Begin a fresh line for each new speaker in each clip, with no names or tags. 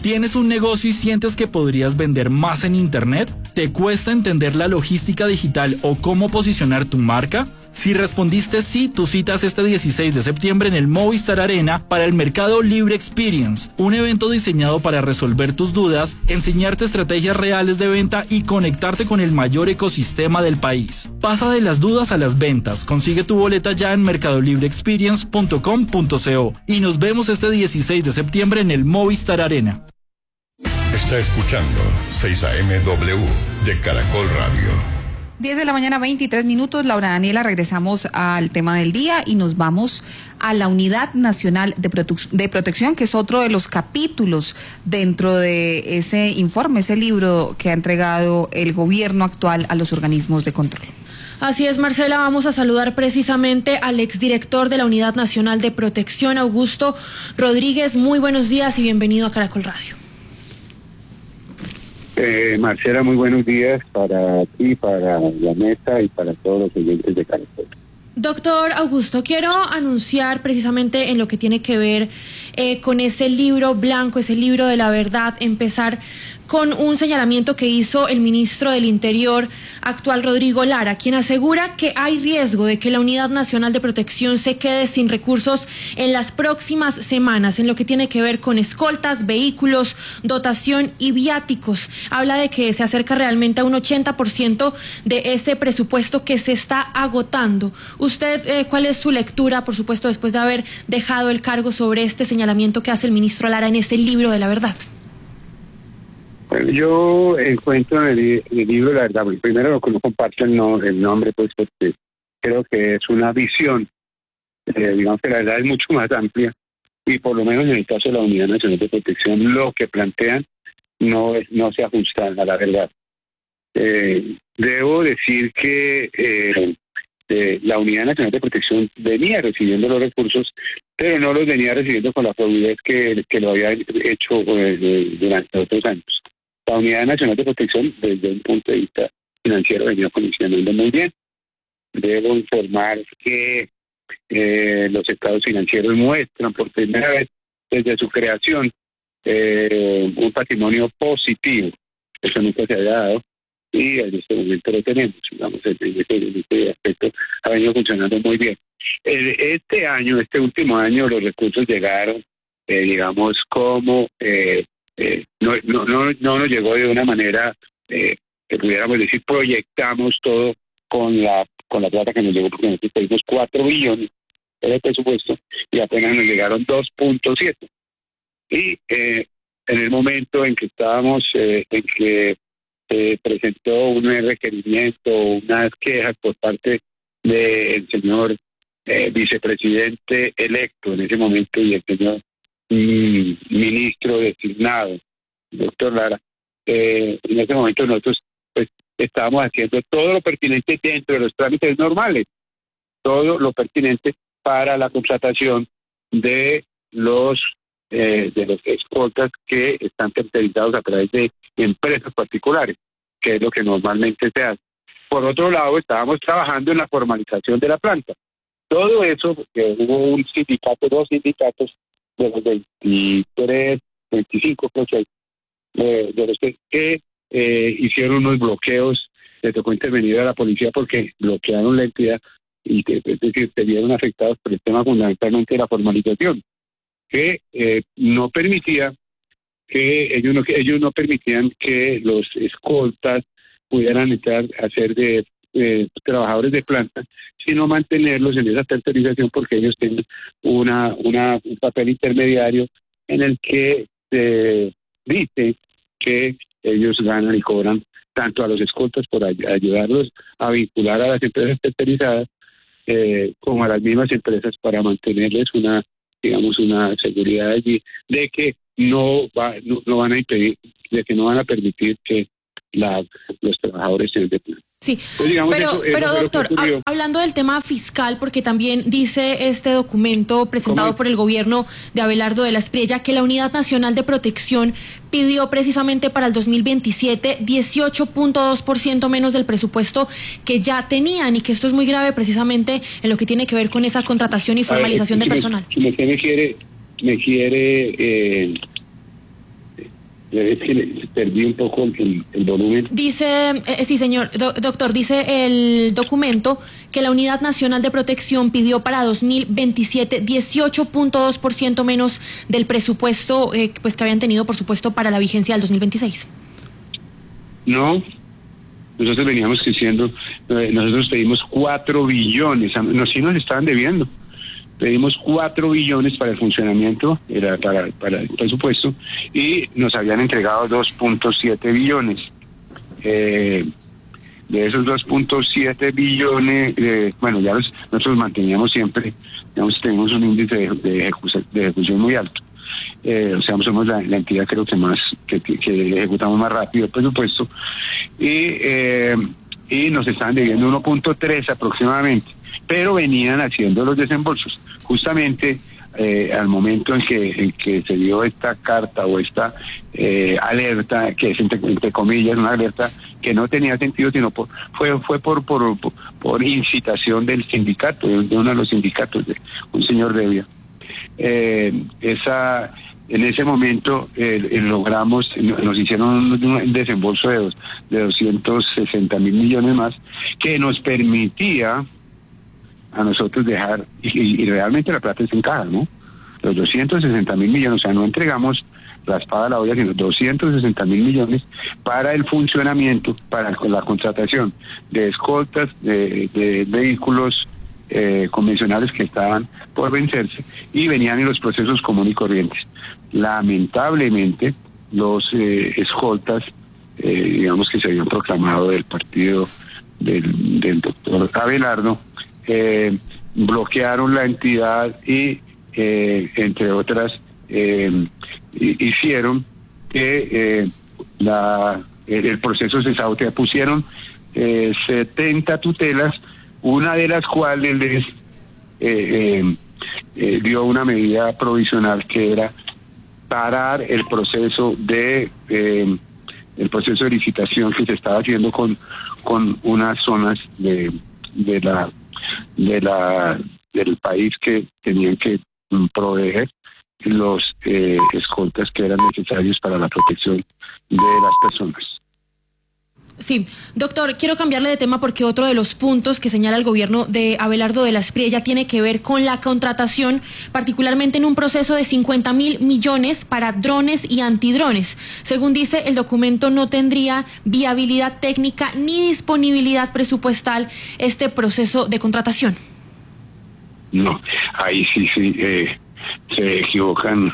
¿Tienes un negocio y sientes que podrías vender más en Internet? ¿Te cuesta entender la logística digital o cómo posicionar tu marca? Si respondiste sí, tu cita es este 16 de septiembre en el Movistar Arena para el Mercado Libre Experience, un evento diseñado para resolver tus dudas, enseñarte estrategias reales de venta y conectarte con el mayor ecosistema del país. Pasa de las dudas a las ventas. Consigue tu boleta ya en mercadolibreexperience.com.co y nos vemos este 16 de septiembre en el Movistar Arena.
Está escuchando 6am de Caracol Radio.
10 de la mañana, 23 minutos. Laura Daniela, regresamos al tema del día y nos vamos a la Unidad Nacional de Protección, que es otro de los capítulos dentro de ese informe, ese libro que ha entregado el gobierno actual a los organismos de control.
Así es, Marcela, vamos a saludar precisamente al exdirector de la Unidad Nacional de Protección, Augusto Rodríguez. Muy buenos días y bienvenido a Caracol Radio.
Marcela, muy buenos días para ti, para la mesa y para todos los oyentes de Caracol.
Doctor Augusto, quiero anunciar precisamente en lo que tiene que ver con ese libro blanco, ese libro de la verdad, empezar con un señalamiento que hizo el ministro del Interior actual, Rodrigo Lara, quien asegura que hay riesgo de que la Unidad Nacional de Protección se quede sin recursos en las próximas semanas, en lo que tiene que ver con escoltas, vehículos, dotación y viáticos. Habla de que se acerca realmente a un 80% de ese presupuesto que se está agotando. ¿Usted cuál es su lectura, por supuesto, después de haber dejado el cargo, sobre este señalamiento que hace el ministro Lara en ese libro de la verdad?
Bueno, yo encuentro en el libro, la verdad, primero que no comparto el nombre, pues porque creo que es una visión, digamos que la verdad es mucho más amplia, y por lo menos en el caso de la Unidad Nacional de Protección, lo que plantean no se ajusta a la verdad. Debo decir que la Unidad Nacional de Protección venía recibiendo los recursos, pero no los venía recibiendo con la fluidez que lo había hecho durante otros años. La Unidad Nacional de Protección, desde un punto de vista financiero, venía funcionando muy bien. Debo informar que los estados financieros muestran por primera vez desde su creación un patrimonio positivo. Eso nunca se había dado y en este momento lo tenemos. Digamos, en este aspecto ha venido funcionando muy bien. Este último año, los recursos llegaron, digamos, como... no nos llegó de una manera que pudiéramos decir proyectamos todo con la plata que nos llegó, porque nosotros pedimos 4 billones de presupuesto y apenas nos llegaron 2.7. Y en el momento en que estábamos, en que se presentó un requerimiento, unas quejas por parte del señor vicepresidente electo en ese momento y el señor ministro designado, doctor Lara, en ese momento nosotros pues estábamos haciendo todo lo pertinente dentro de los trámites normales, todo lo pertinente para la contratación de los escoltas que están tercerizados a través de empresas particulares, que es lo que normalmente se hace. Por otro lado, estábamos trabajando en la formalización de la planta. Todo eso, porque hubo dos sindicatos de los 23, 25 proyectos, de los que hicieron unos bloqueos, le tocó intervenir a la policía porque bloquearon la entidad y es decir, se vieron afectados por el tema fundamentalmente de la formalización, que no permitía ellos no permitían que los escoltas pudieran entrar a ser de trabajadores de planta, sino mantenerlos en esa tercerización porque ellos tienen un papel intermediario en el que se dice que ellos ganan y cobran tanto a los escoltas por ayudarlos a vincular a las empresas tercerizadas como a las mismas empresas para mantenerles una seguridad allí de que no van a impedir, de que no van a permitir que los trabajadores se den.
Sí,
pues digamos,
pero doctor, hablando del tema fiscal, porque también dice este documento presentado por el gobierno de Abelardo de la Espriella que la Unidad Nacional de Protección pidió precisamente para el 2027 18.2% menos del presupuesto que ya tenían, y que esto es muy grave precisamente en lo que tiene que ver con esa contratación y formalización de personal.
Si usted me quiere Es que perdí un poco el volumen.
Dice, sí señor, doctor, dice el documento que la Unidad Nacional de Protección pidió para 2027 18.2% menos del presupuesto pues que habían tenido, por supuesto, para la vigencia del 2026.
No, nosotros veníamos diciendo, nosotros pedimos 4 billones, sí nos estaban debiendo. Pedimos 4 billones para el funcionamiento, era para el presupuesto, y nos habían entregado 2.7 billones. De esos 2.7 billones, bueno, ya nosotros manteníamos siempre, digamos, tenemos un índice de ejecución muy alto. O sea, somos la entidad creo que más, que ejecutamos más rápido el presupuesto, y nos estaban debiendo 1.3 aproximadamente, pero venían haciendo los desembolsos. Justamente al momento en que se dio esta carta o esta alerta, que es entre comillas una alerta que no tenía sentido, sino fue por incitación del sindicato, de uno de los sindicatos, de un señor Devia. En ese momento logramos, nos hicieron un desembolso de 260 mil millones más, que nos permitía a nosotros dejar, y realmente la plata se encaja, ¿no? Los 260 mil millones, o sea, no entregamos la espada a la olla, sino 260 mil millones para el funcionamiento, para la contratación de escoltas, de vehículos convencionales que estaban por vencerse y venían en los procesos comunes y corrientes. Lamentablemente, los escoltas, digamos que se habían proclamado del partido del doctor Abelardo, bloquearon la entidad y, entre otras, hicieron que el proceso se sabotea. Pusieron 70 tutelas, una de las cuales dio una medida provisional que era parar el proceso de licitación que se estaba haciendo con unas zonas del país que tenían que proveer los escoltas que eran necesarios para la protección de las personas.
Sí, doctor, quiero cambiarle de tema porque otro de los puntos que señala el gobierno de Abelardo de la Espriella tiene que ver con la contratación, particularmente en un proceso de 50.000 millones para drones y antidrones. Según dice el documento, no tendría viabilidad técnica ni disponibilidad presupuestal este proceso de contratación.
No, ahí sí se equivocan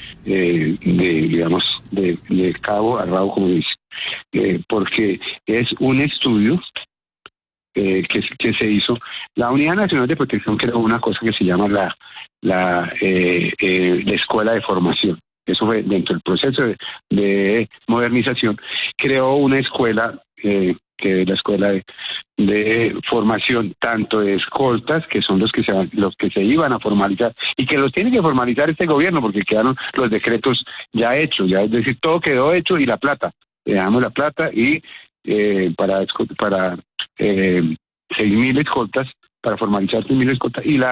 de cabo a rabo, como dice. Porque es un estudio que se hizo. La Unidad Nacional de Protección creó una cosa que se llama la Escuela de Formación. Eso fue dentro del proceso de modernización. Creó una escuela, que es la Escuela de Formación, tanto de escoltas, que son los que se iban a formalizar, y que los tiene que formalizar este gobierno, porque quedaron los decretos ya hechos, ya, es decir, todo quedó hecho, y la plata. Le damos la plata y para 6.000 escoltas, para formalizar 6.000 escoltas, y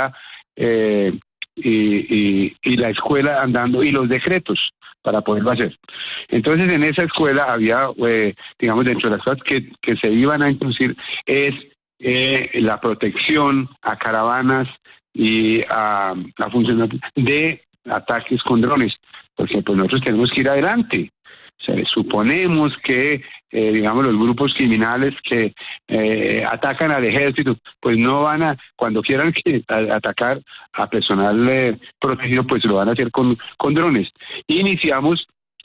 la escuela andando, y los decretos para poderlo hacer. Entonces, en esa escuela había, digamos, dentro de las cosas que se iban a introducir es la protección a caravanas y a funcionarios de ataques con drones, porque pues nosotros tenemos que ir adelante. O sea, suponemos que, digamos, los grupos criminales que atacan al ejército, pues no van a, cuando quieran atacar a personal protegido, pues lo van a hacer con drones. Iniciamos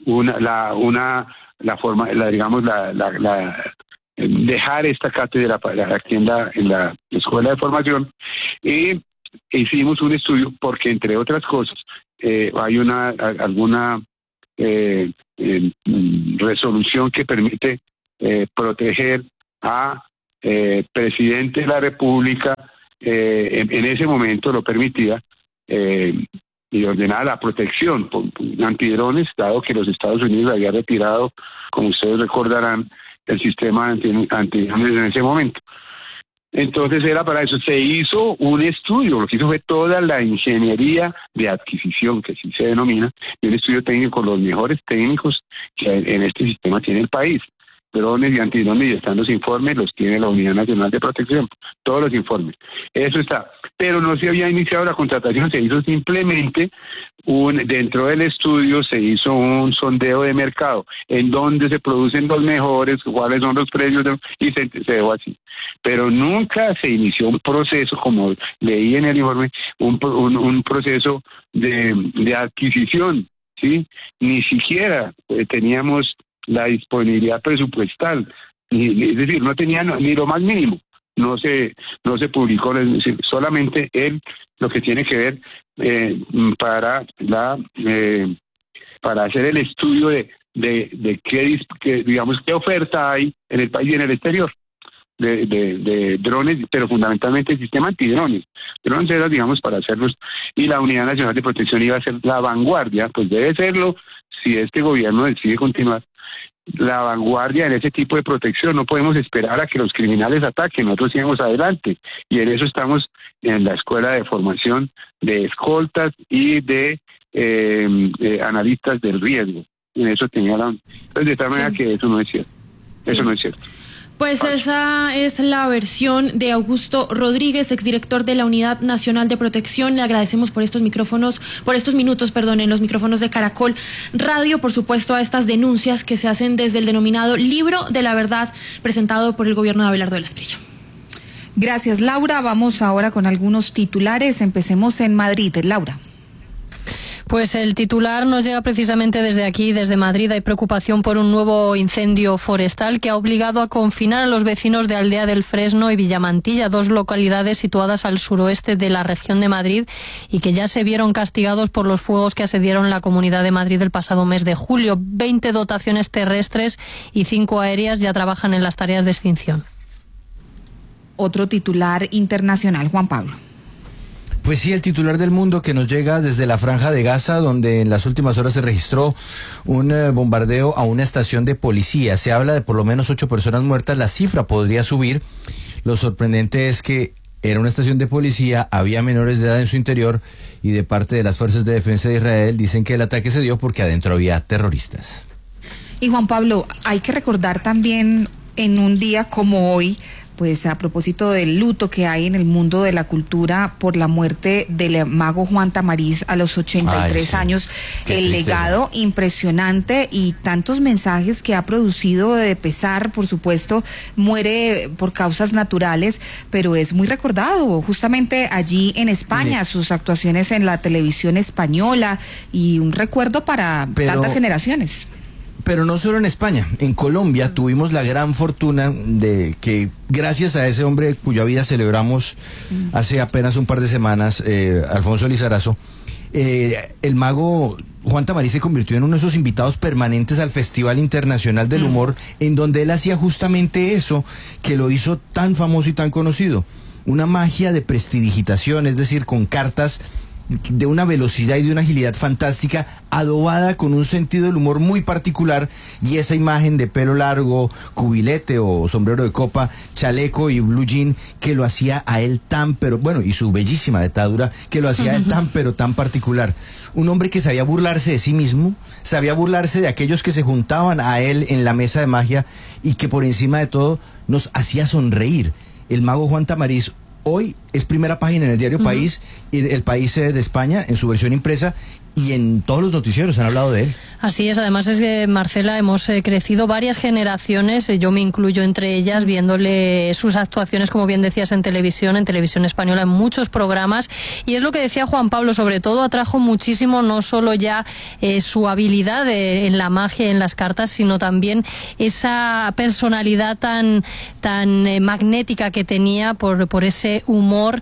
dejar esta cátedra aquí en la Escuela de Formación, y hicimos un estudio porque, entre otras cosas, hay alguna resolución que permite proteger a presidente de la República, en ese momento lo permitía, y ordenaba la protección por antidrones, dado que los Estados Unidos había retirado, como ustedes recordarán, el sistema antidrones en ese momento. Entonces era para eso. Se hizo un estudio, lo que hizo fue toda la ingeniería de adquisición, que así se denomina, y un estudio técnico con los mejores técnicos que en este sistema tiene el país. Drones y antidrones, y están los informes, los tiene la Unidad Nacional de Protección, todos los informes. Eso está. Pero no se había iniciado la contratación, se hizo simplemente dentro del estudio se hizo un sondeo de mercado, en donde se producen los mejores, cuáles son los precios, y se dejó así. Pero nunca se inició un proceso, como leí en el informe, un proceso de adquisición, ¿sí? Ni siquiera teníamos la disponibilidad presupuestal, es decir, no tenía ni lo más mínimo, no se publicó, solamente lo que tiene que ver para hacer el estudio de qué oferta hay en el país y en el exterior de drones, pero fundamentalmente el sistema antidrones. Drones era, digamos, para hacerlos, y la Unidad Nacional de Protección iba a ser la vanguardia, pues debe serlo si este gobierno decide continuar, la vanguardia en ese tipo de protección. No podemos esperar a que los criminales ataquen, nosotros sigamos adelante, y en eso estamos en la escuela de formación de escoltas y de analistas del riesgo. En eso tenía entonces, de tal manera que eso no es cierto. Sí. Eso no es cierto.
Pues esa es la versión de Augusto Rodríguez, exdirector de la Unidad Nacional de Protección. Le agradecemos por estos minutos, en los micrófonos de Caracol Radio, por supuesto, a estas denuncias que se hacen desde el denominado Libro de la Verdad, presentado por el gobierno de Abelardo de la Espriella.
Gracias, Laura. Vamos ahora con algunos titulares. Empecemos en Madrid. Laura.
Pues el titular nos llega precisamente desde aquí, desde Madrid. Hay preocupación por un nuevo incendio forestal que ha obligado a confinar a los vecinos de Aldea del Fresno y Villamantilla, dos localidades situadas al suroeste de la región de Madrid y que ya se vieron castigados por los fuegos que asediaron la Comunidad de Madrid el pasado mes de julio. 20 dotaciones terrestres y 5 aéreas ya trabajan en las tareas de extinción.
Otro titular internacional, Juan Pablo.
Pues sí, el titular del Mundo que nos llega desde la Franja de Gaza, donde en las últimas horas se registró un bombardeo a una estación de policía. Se habla de por lo menos 8 personas muertas, la cifra podría subir. Lo sorprendente es que era una estación de policía, había menores de edad en su interior y de parte de las Fuerzas de Defensa de Israel dicen que el ataque se dio porque adentro había terroristas.
Y Juan Pablo, hay que recordar también en un día como hoy, pues a propósito del luto que hay en el mundo de la cultura por la muerte del mago Juan Tamariz a los 83 años, el legado impresionante y tantos mensajes que ha producido de pesar, por supuesto, muere por causas naturales, pero es muy recordado justamente allí en España, sus actuaciones en la televisión española y un recuerdo para tantas generaciones.
Pero no solo en España, en Colombia tuvimos la gran fortuna de que gracias a ese hombre cuya vida celebramos hace apenas un par de semanas, Alfonso Lizarazo, el mago Juan Tamariz se convirtió en uno de esos invitados permanentes al Festival Internacional del Humor, en donde él hacía justamente eso que lo hizo tan famoso y tan conocido, una magia de prestidigitación, es decir, con cartas de una velocidad y de una agilidad fantástica, adobada con un sentido del humor muy particular, y esa imagen de pelo largo, cubilete o sombrero de copa, chaleco y blue jean, que lo hacía a él tan, pero bueno, y su bellísima dentadura, que lo hacía a él tan, pero tan particular. Un hombre que sabía burlarse de sí mismo, sabía burlarse de aquellos que se juntaban a él en la mesa de magia, y que por encima de todo nos hacía sonreír. El mago Juan Tamariz hoy es primera página en el diario País, y El País de España, en su versión impresa, y en todos los noticieros han hablado de él.
Así es, además es que, Marcela, hemos crecido varias generaciones, yo me incluyo entre ellas, viéndole sus actuaciones, como bien decías, en televisión española, en muchos programas, y es lo que decía Juan Pablo, sobre todo atrajo muchísimo no solo ya su habilidad en la magia, en las cartas, sino también esa personalidad tan magnética que tenía por ese humor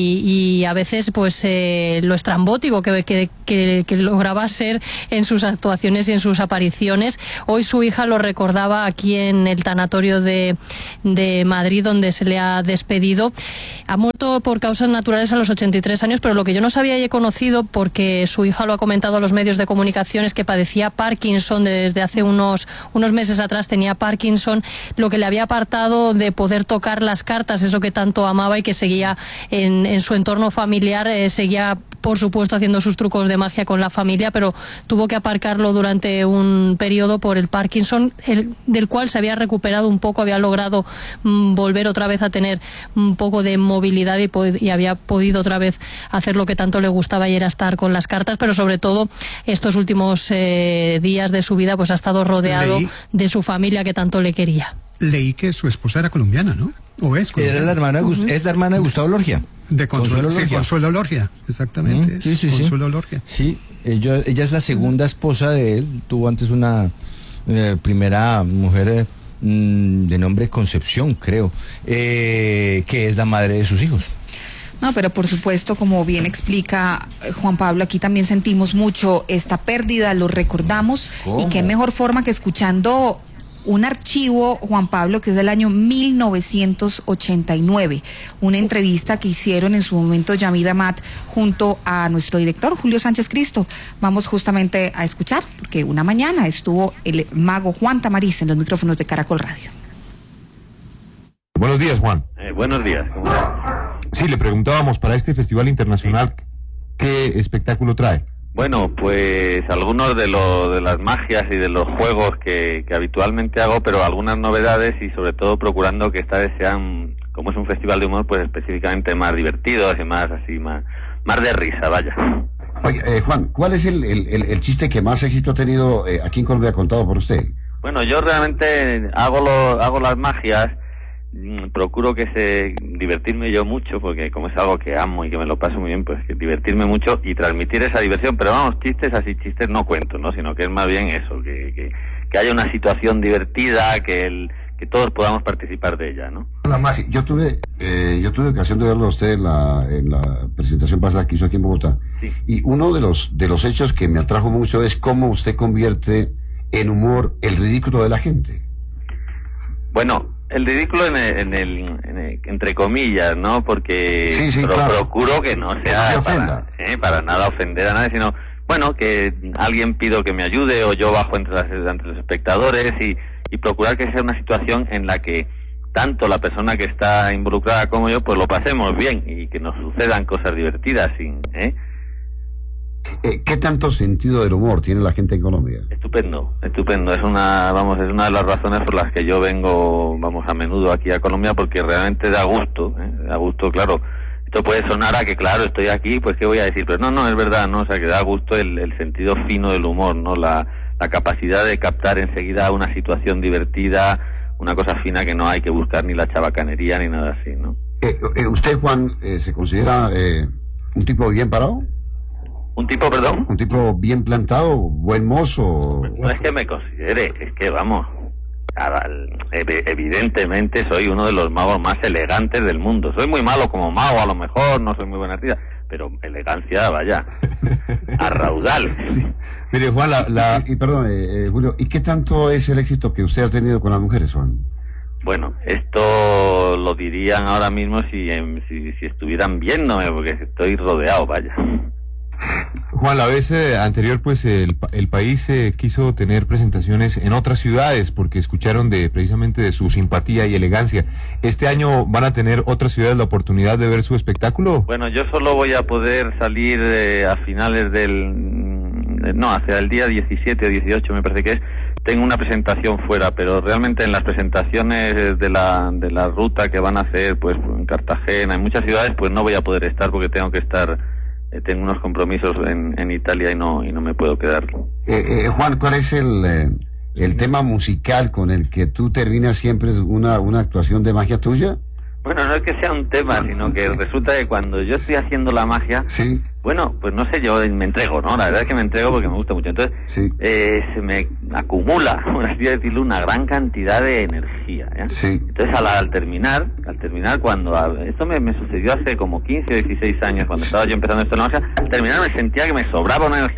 y a veces pues lo estrambótico que lograba ser en sus actuaciones. actuaciones y en sus apariciones. Hoy su hija lo recordaba aquí en el tanatorio de Madrid, donde se le ha despedido. Ha muerto por causas naturales a los 83 años, pero lo que yo no sabía y he conocido, porque su hija lo ha comentado a los medios de comunicación, es que padecía Parkinson desde hace unos meses atrás. Tenía Parkinson, lo que le había apartado de poder tocar las cartas, eso que tanto amaba y que seguía en su entorno familiar, seguía por supuesto haciendo sus trucos de magia con la familia, pero tuvo que aparcarlo durante un periodo por el Parkinson, del cual se había recuperado un poco, había logrado volver otra vez a tener un poco de movilidad y había podido otra vez hacer lo que tanto le gustaba, y era estar con las cartas, pero sobre todo estos últimos días de su vida pues ha estado rodeado de su familia que tanto le quería.
Leí que su esposa era colombiana, ¿no? ¿O es colombiana?
Era la hermana, es la hermana de Gustavo Lorgia.
De Consuelo Lorgia. Sí, Consuelo Lorgia, exactamente.
Sí.
Consuelo Lorgia.
Sí, ella es la segunda esposa de él. Tuvo antes una primera mujer de nombre Concepción, creo, que es la madre de sus hijos.
No, pero por supuesto, como bien explica Juan Pablo, aquí también sentimos mucho esta pérdida, lo recordamos. ¿Cómo? Y qué mejor forma que escuchando un archivo, Juan Pablo, que es del año 1989, una entrevista que hicieron en su momento Yamid Amat junto a nuestro director Julio Sánchez Cristo. Vamos justamente a escuchar, porque una mañana estuvo el mago Juan Tamariz en los micrófonos de Caracol Radio.
Buenos días, Juan.
Buenos días, ¿cómo estás?
Sí, le preguntábamos para este festival internacional, ¿qué espectáculo trae?
Bueno, pues algunos de las magias y de los juegos que habitualmente hago, pero algunas novedades, y sobre todo procurando que esta vez sean, como es un festival de humor, pues específicamente más divertidos y más de risa, vaya.
Oye, Juan, ¿cuál es el chiste que más éxito ha tenido aquí en Colombia contado por usted?
Bueno, yo realmente hago las magias, procuro divertirme yo mucho, porque como es algo que amo y que me lo paso muy bien, pues que divertirme mucho y transmitir esa diversión. Pero vamos, chistes no cuento, ¿no? Sino que es más bien eso, que haya una situación divertida, que todos podamos participar de ella, ¿no?
La magia. Yo tuve ocasión de verlo a usted en la presentación pasada que hizo aquí en Bogotá.
Sí.
Y uno de los hechos que me atrajo mucho es cómo usted convierte en humor el ridículo de la gente.
Bueno, el ridículo entre comillas, ¿no? Porque
sí, claro,
procuro que no sea para nada ofender a nadie, sino, bueno, que alguien pido que me ayude o yo bajo entre los espectadores y procurar que sea una situación en la que tanto la persona que está involucrada como yo, pues lo pasemos bien y que nos sucedan cosas divertidas
¿Qué tanto sentido del humor tiene la gente en Colombia?
Estupendo. Es una de las razones por las que yo vengo, a menudo aquí a Colombia, porque realmente da gusto, claro. Esto puede sonar a que, claro, estoy aquí, pues qué voy a decir, pero no, es verdad, ¿no? O sea, que da gusto el sentido fino del humor, ¿no? La capacidad de captar enseguida una situación divertida, una cosa fina que no hay que buscar ni la chabacanería ni nada así, ¿no?
¿Usted, Juan, se considera un tipo bien parado?
¿Un tipo, perdón?
¿Un tipo bien plantado, buen mozo?
No es que me considere, es que evidentemente soy uno de los magos más elegantes del mundo. Soy muy malo como mago, a lo mejor, no soy muy buen artista, pero elegancia, vaya, a raudal.
Sí. Mire, Juan,
perdón, Julio, ¿y qué tanto es el éxito que usted ha tenido con las mujeres, Juan?
Bueno, esto lo dirían ahora mismo si estuvieran viéndome, porque estoy rodeado, vaya.
Juan, la vez anterior, pues el país quiso tener presentaciones en otras ciudades porque escucharon precisamente de su simpatía y elegancia. ¿Este año van a tener otras ciudades la oportunidad de ver su espectáculo?
Bueno, yo solo voy a poder salir a finales hacia el día 17 o 18 me parece que es. Tengo una presentación fuera, pero realmente en las presentaciones de la ruta que van a hacer, pues en Cartagena, en muchas ciudades, pues no voy a poder estar porque tengo tengo unos compromisos en Italia y no me puedo quedar.
Juan, ¿cuál es el tema musical con el que tú terminas siempre una actuación de magia tuya?
Bueno, no es que sea un tema, sino que resulta que cuando yo estoy haciendo la magia,
sí,
bueno, pues no sé, yo me entrego, ¿no? La verdad es que me entrego porque me gusta mucho. Entonces,
sí,
se me acumula, por así decirlo, una gran cantidad de energía, ¿ya?
Sí.
Entonces, al terminar, cuando esto me sucedió hace como 15 o 16 años, cuando estaba yo empezando esto en la magia, al terminar me sentía que me sobraba una energía,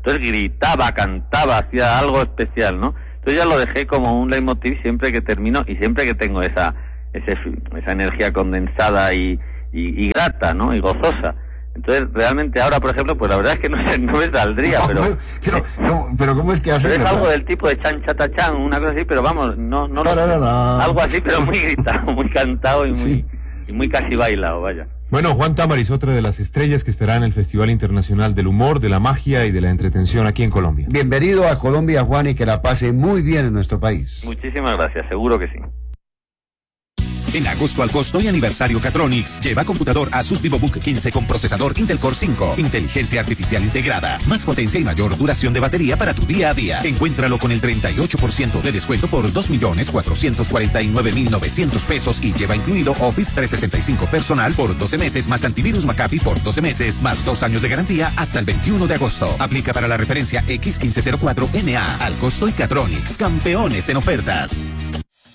entonces gritaba, cantaba, hacía algo especial, ¿no? Entonces ya lo dejé como un leitmotiv siempre que termino y siempre que tengo esa energía condensada y grata, ¿no? Y gozosa. Entonces, realmente ahora, por ejemplo, pues la verdad es que no me saldría,
pero ¿cómo es que hace?
Es algo del tipo de chan chata chan, una cosa así, pero vamos, no, algo así, pero muy gritado, muy cantado y muy casi bailado, vaya.
Bueno, Juan Tamariz, otra de las estrellas que estará en el Festival Internacional del Humor, de la Magia y de la Entretención aquí en Colombia.
Bienvenido a Colombia, Juan, y que la pase muy bien en nuestro país.
Muchísimas gracias, seguro que sí.
En agosto al costo y aniversario Catronics, lleva computador Asus VivoBook 15 con procesador Intel Core 5, inteligencia artificial integrada, más potencia y mayor duración de batería para tu día a día. Encuéntralo con el 38% de descuento por 2.449.900 pesos y lleva incluido Office 365 personal por 12 meses más antivirus McAfee por 12 meses más 2 años de garantía hasta el 21 de agosto. Aplica para la referencia X1504NA al costo y Catronics, campeones en ofertas.